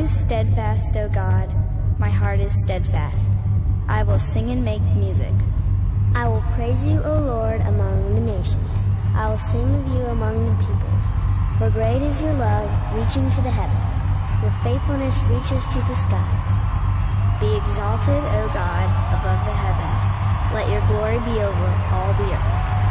is steadfast, O God. My heart is steadfast. I will sing and make music. I will praise you, O Lord, among the nations. I will sing of you among the peoples. For great is your love, reaching to the heavens. Your faithfulness reaches to the skies. Be exalted, O God, above the heavens. Let your glory be over all the earth.